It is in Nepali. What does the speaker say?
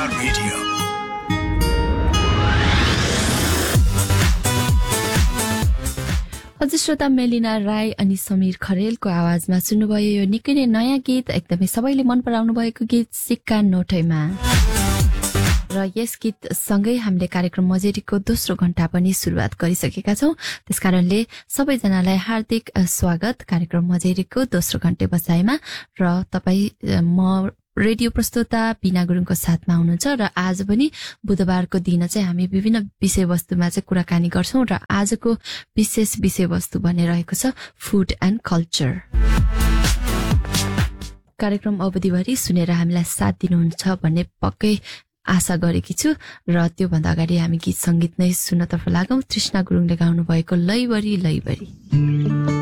रेडियो। हजुर श्रोता, मेलिना राई अनि समीर खरेलको आवाजमा सुन्नुभयो यो निकै नै नयाँ गीत, एकदमै सबैले मन पराउनु भएको गीत सिक्का नोटैमा। र यस गीत सँगै हामीले कार्यक्रम मजेरीको दोस्रो घण्टा पनि सुरुवात गरिसकेका छौं। त्यसकारणले सबैजनालाई हार्दिक स्वागत कार्यक्रम मजेरीको दोस्रो घण्टे बसाइमा। र तपाई म रेडियो प्रस्तुता बिना गुरुङको साथमा हुनुहुन्छ र आज पनि बुधबारको दिन चाहिँ हामी विभिन्न विषयवस्तुमा चाहिँ कुराकानी गर्छौं र आजको विशेष विषयवस्तु बनिरहेको छ फूड एन्ड कल्चर। कार्यक्रम अवधिभरि सुनेर हामीलाई साथ दिनुहुन्छ भन्ने पक्कै आशा गरेकी छु। र त्योभन्दा अगाडि हामी गीत संगीत नै सुन्नतर्फ लागौं। तृष्णा गुरुङले गाउनु भएको लैबरी लैबरी।